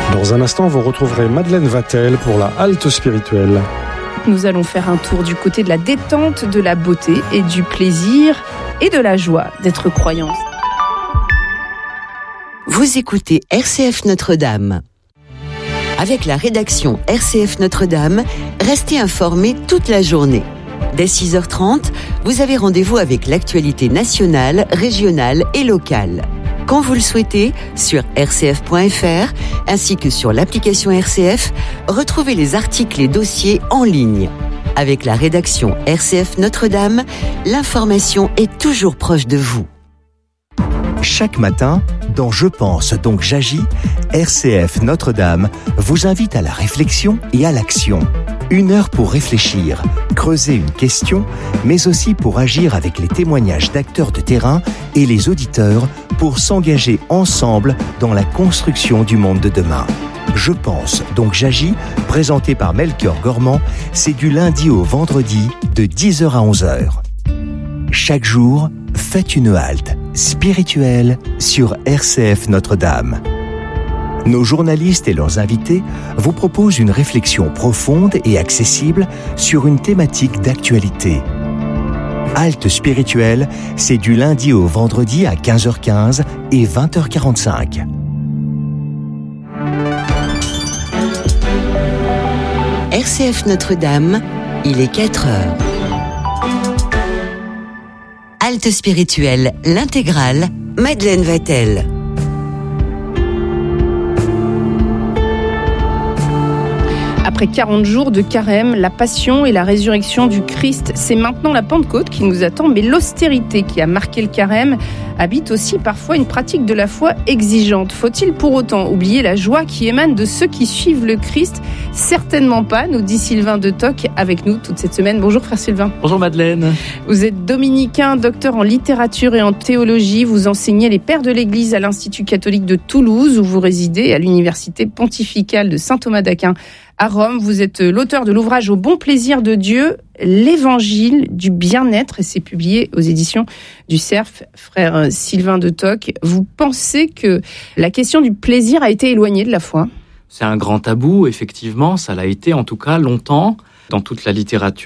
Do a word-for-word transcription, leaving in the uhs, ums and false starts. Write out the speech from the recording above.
Dans un instant, vous retrouverez Madeleine Vatel pour la halte spirituelle. Nous allons faire un tour du côté de la détente, de la beauté et du plaisir et de la joie d'être croyant. Vous écoutez R C F Notre-Dame. Avec la rédaction R C F Notre-Dame, restez informés toute la journée. Dès six heures trente, vous avez rendez-vous avec l'actualité nationale, régionale et locale. Quand vous le souhaitez, sur r c f point f r ainsi que sur l'application R C F, retrouvez les articles et dossiers en ligne. Avec la rédaction R C F Notre-Dame, l'information est toujours proche de vous. Chaque matin, dans Je pense donc j'agis, R C F Notre-Dame vous invite à la réflexion et à l'action. Une heure pour réfléchir, creuser une question, mais aussi pour agir avec les témoignages d'acteurs de terrain et les auditeurs pour s'engager ensemble dans la construction du monde de demain. Je pense donc j'agis, présenté par Melchior Gormand, c'est du lundi au vendredi de dix heures à onze heures. Chaque jour, faites une halte spirituelle sur R C F Notre-Dame. Nos journalistes et leurs invités vous proposent une réflexion profonde et accessible sur une thématique d'actualité. Halte spirituelle, c'est du lundi au vendredi à quinze heures quinze et vingt heures quarante-cinq. R C F Notre-Dame, il est quatre heures. Halte spirituelle, l'intégrale, Madeleine Vatel. Après quarante jours de carême, la passion et la résurrection du Christ, c'est maintenant la Pentecôte qui nous attend, mais l'austérité qui a marqué le carême habite aussi parfois une pratique de la foi exigeante. Faut-il pour autant oublier la joie qui émane de ceux qui suivent le Christ ? Certainement pas, nous dit Sylvain de Toc avec nous toute cette semaine. Bonjour frère Sylvain. Bonjour Madeleine. Vous êtes dominicain, docteur en littérature et en théologie. Vous enseignez les pères de l'Église à l'Institut catholique de Toulouse où vous résidez à l'université pontificale de Saint Thomas d'Aquin à Rome. Vous êtes l'auteur de l'ouvrage Au bon plaisir de Dieu, l'évangile du bien-être, et c'est publié aux éditions du Cerf. Frère Sylvain de Toc, vous pensez que la question du plaisir a été éloignée de la foi ? C'est un grand tabou, effectivement, ça l'a été en tout cas longtemps dans toute la littérature